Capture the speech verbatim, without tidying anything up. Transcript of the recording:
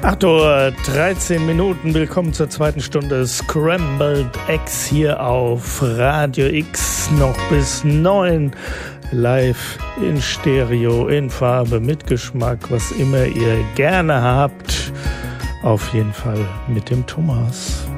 acht Uhr dreizehn Minuten, willkommen zur zweiten Stunde Scrambled Eggs hier auf Radio X, noch bis neun, live in Stereo, in Farbe, mit Geschmack, was immer ihr gerne habt, auf jeden Fall mit dem Thomas.